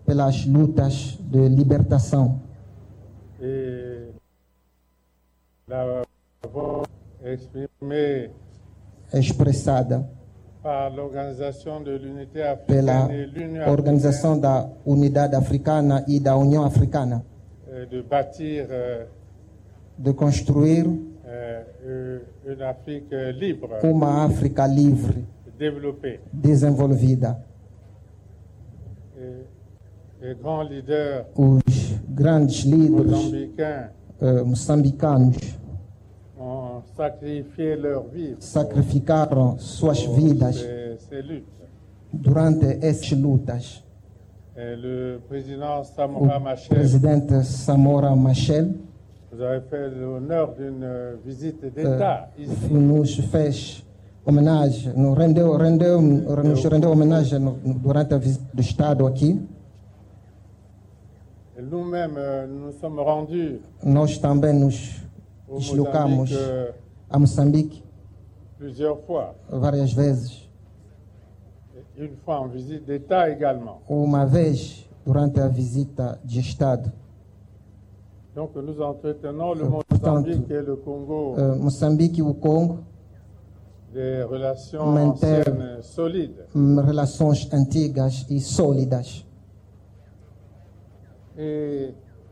pelas lutas de libertação. Et la voix exprimée Expressada par l'Organisation de l'Unité pela africaine et l'Union Organização da Unidade Africana e da União Africana, de bâtir de construir une Afrique libre, uma África livre, développée. desenvolvida. Les grands leaders Os grandes líderes mozambicains moçambicanos ont sacrifié leur vie sacrificaram suas pour vidas ces luttes. durante essas lutas. Et le président Samora O Machel presidente Samora Machel vous avez fait l'honneur d'une visite d'État ici. nos fez homenagem, nos rendeu homenagem durante a visita do Estado aqui. Et nous-mêmes, nous sommes rendus Nós também nos au deslocamos Mozambique a Moçambique plusieurs fois. várias vezes. Une fois en visite d'État également. Uma vez durante a visita de Estado. Donc nous entretenons le Portanto, Mozambique et le Congo Moçambique e o Congo des relations manter anciennes solides. relações antigas e sólidas. Et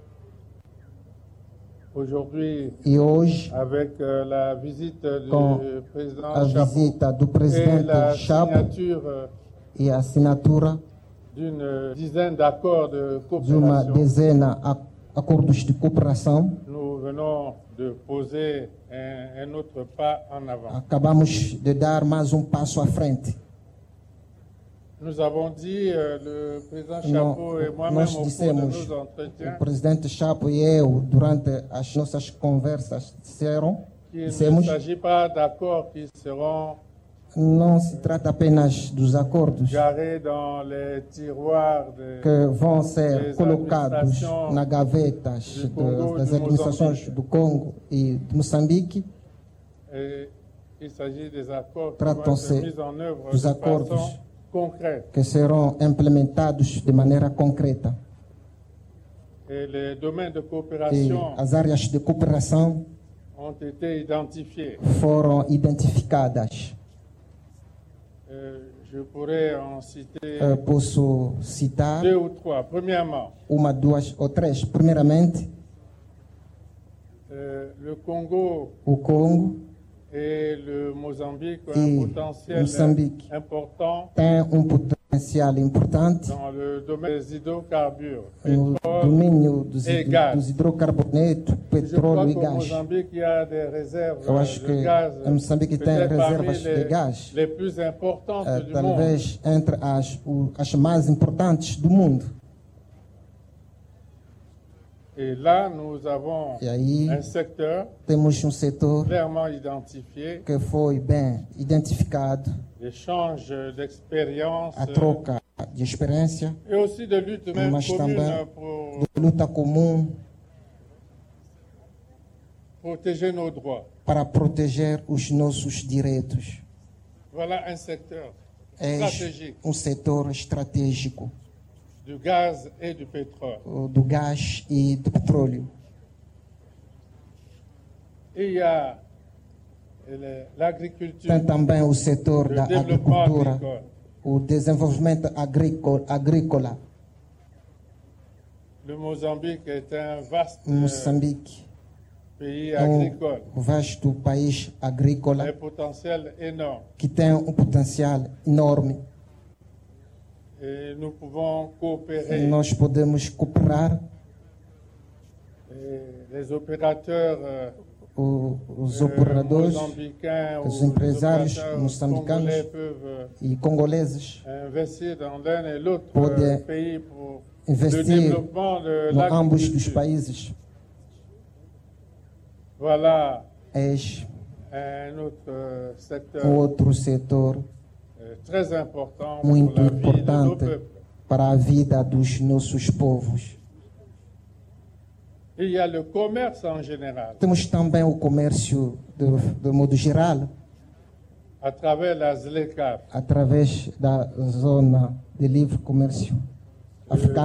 aujourd'hui, E hoje, avec la visite com du président a Chapo visita do et presidente la Chapo signature e a assinatura d'une dizaine d'accords de de uma coopération, dezena de acordos de cooperação, nous venons de poser un autre pas en avant. acabamos de dar mais um passo à frente. Nous avons dit, le président Chapo et moi-même, Nós au cours de dissemos, nos o entretiens, presidente Chapo e eu, durante as nossas conversas, qu'il ne dissemos, s'agit pas d'accords qui seront não se trata apenas dos acordos garés dans les tiroirs que vão ser des colocados administrations nas gavetas do Congo, das do administrações Moçambique. do Congo e de Moçambique. Et il s'agit des accords qui vont Tratam-se être mis en œuvre dos de acordos façon concrète. que serão implementados de maneira concreta. Et les domaines de E coopération as áreas de cooperação ont été identifiés. foram identificadas. Je pourrais en citer Posso citar deux ou trois. Premièrement, uma, duas ou três. Primeiramente, le Congo o Congo et le Mozambique ont E un potentiel Moçambique important tem potencial importante dans le domaine des hydrocarbures, no pétrole. domínio dos e gás. hidrocarbonetos, Je crois petróleo e qu'au gás. Mozambique, il y a des réserves Eu acho de que gaz, em Moçambique tem peut-être parmi reservas de gás, les plus importantes du monde. talvez entre as mais importantes do mundo. Et là, nous avons E aí un secteur temos um setor clairement identifié, que foi bem identificado, d'échange d'expériences a troca de experiência, et aussi de lutte même mas commune também pour de luta comum protéger nos droits. para proteger os nossos direitos. Voilà un secteur É stratégique um setor estratégico du gaz et du pétrole. do gás e do petróleo. Et il y a l'agriculture, Tem também o setor le da développement agricultura, agricole. o desenvolvimento agrícola. Le Mozambique est un vaste Moçambique pays é agricole, um vasto país agrícola un potentiel énorme. que tem um potencial enorme. Et nous pouvons coopérer. Nós podemos cooperar, Et les opérateurs os operadores mozambicains os ou empresários les opérateurs moçambicanos congolais peuvent e congoleses investir dans l'un et l'autre podem pays pour le investir développement de em ambos dos l'agriculture. países. Voilà És un autre secteur outro setor très important muito pour la vie de nos importante peuples. para a vida dos nossos povos. Et il y a le commerce en général, Temos também o comércio de modo geral, à travers la ZLECAf. através da zona de livre comércio africana.